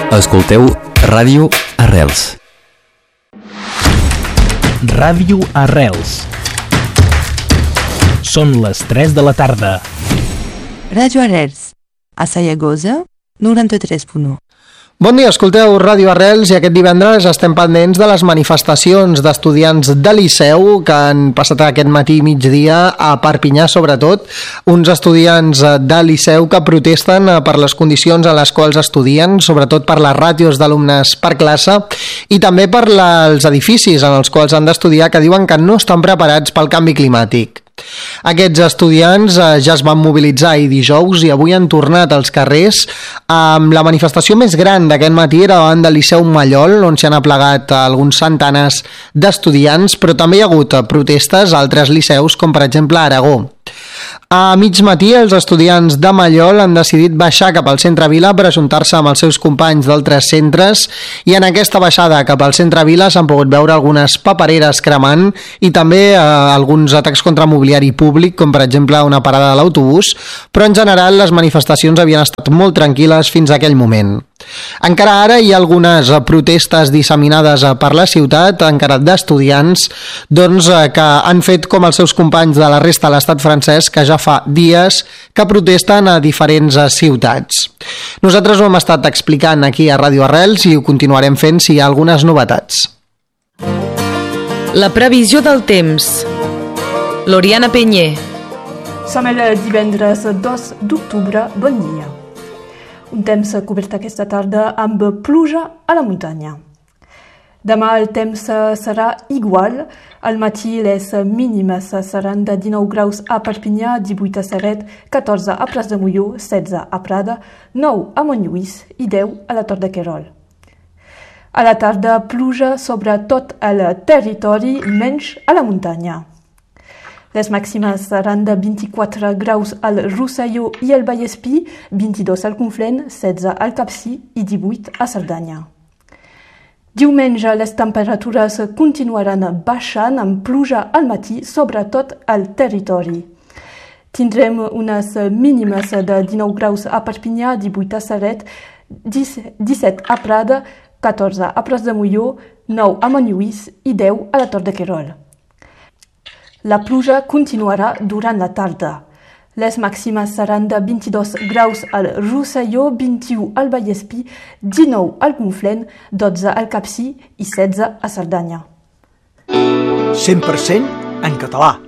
Escolteu Ràdio Arrels. Ràdio Arrels. Són les 3 de la tarda. Ràdio Arrels, a Sallagosa, 93.1. Bon dia, escolteu Ràdio Arrels i aquest divendres estem pendents de les manifestacions d'estudiants de Liceu que han passat aquest matí i migdia a Perpinyà, sobretot. Uns estudiants de Liceu que protesten per les condicions en les quals estudien, sobretot per les ràtios d'alumnes per classe i també per els edificis en els quals han d'estudiar, que diuen que no estan preparats pel canvi climàtic. Aquests estudiants ja es van mobilitzar ahir dijous i avui han tornat als carrers. La manifestació més gran d'aquest matí era davant del Liceu Mallol, on s'hi han aplegat alguns centenars d'estudiants, però també hi ha hagut protestes a altres liceus, com per exemple a Aragó. A mig matí, els estudiants de Mallol han decidit baixar cap al centre Vila per ajuntar-se amb els seus companys d'altres centres i en aquesta baixada cap al centre Vila s'han pogut veure algunes papereres cremant i també alguns atacs contra mobiliari públic, com per exemple una parada de l'autobús, però en general les manifestacions havien estat molt tranquil·les fins a aquell moment. Encara ara hi ha algunes protestes disseminades per la ciutat, encara d'estudiants, que han fet com els seus companys de la resta de l'estat francès, que ja fa dies que protesten a diferents ciutats. Nosaltres ho hem estat explicant aquí a Ràdio Arrels i ho continuarem fent si hi ha algunes novetats. La previsió del temps. L'Oriana Penyer. Som el divendres 2 d'octubre. Bon dia. Un temps cobert aquesta tarda amb pluja a la muntanya. Demà el temps serà igual. Al matí les mínimes seran de 19 graus a Perpinyà, 18 a Ceret, 14 a Pras de Molló, 16 a Prada, 9 a Montlluís i 10 a la Tor de Querol. A la tarda pluja sobre tot el territori, menys a la muntanya. Les màximes seran de 24 graus al Rosselló i al Vallespí, 22 al Conflent, 16 al Capcir i 18 a Cerdanya. Diumenge les temperatures continuaran baixant amb pluja al matí sobre tot el territori. Tindrem unes mínimes de 19 graus a Perpinyà, 18 a Ceret, 17 a Prada, 14 a Pras de Molló, 9 a Montlluís i 10 a la Tor de Querol. La pluja continuarà durant la tarda. Les màximes seran de 22 graus al Rosselló, 21 al Vallespí, 19 al Conflent, 12 al Capcir i 16 a Cerdanya. 100% en català.